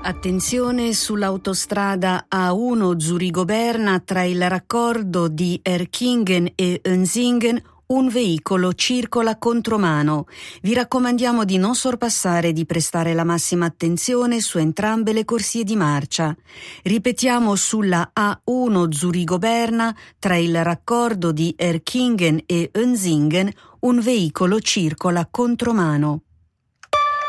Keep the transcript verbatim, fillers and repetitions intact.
Attenzione sull'autostrada A uno Zurigo-Berna tra il raccordo di Erkingen e Ensingen. Un veicolo circola contromano. Vi raccomandiamo di non sorpassare e di prestare la massima attenzione su entrambe le corsie di marcia. Ripetiamo, sulla A uno Zurigo-Berna tra il raccordo di Erkingen e Ensingen un veicolo circola contromano.